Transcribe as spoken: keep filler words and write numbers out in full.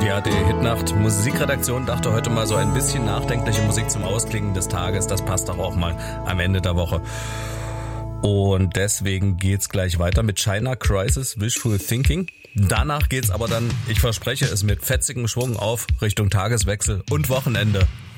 Die A R D-Hitnacht Musikredaktion dachte heute mal so ein bisschen nachdenkliche Musik zum Ausklingen des Tages. Das passt doch auch mal am Ende der Woche. Und deswegen geht's gleich weiter mit China Crisis, Wishful Thinking. Danach geht's aber dann, ich verspreche es, mit fetzigem Schwung auf Richtung Tageswechsel und Wochenende.